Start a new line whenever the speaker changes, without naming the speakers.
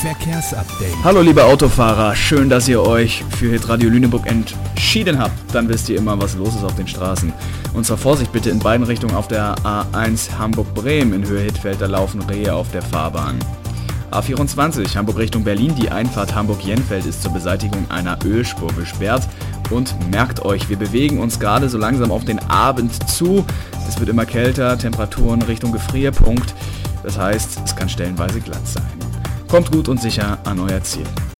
Verkehrsupdate.
Hallo liebe Autofahrer, schön, dass ihr euch für Hitradio Lüneburg entschieden habt. Dann wisst ihr immer, was los ist auf den Straßen. Und zwar Vorsicht bitte in beiden Richtungen auf der A1 Hamburg-Bremen in Höhe Hittfeld, da laufen Rehe auf der Fahrbahn. A24 Hamburg Richtung Berlin, die Einfahrt Hamburg-Jenfeld ist zur Beseitigung einer Ölspur gesperrt. Und merkt euch, wir bewegen uns gerade so langsam auf den Abend zu. Es wird immer kälter, Temperaturen Richtung Gefrierpunkt. Das heißt, es kann stellenweise glatt sein. Kommt gut und sicher an euer Ziel.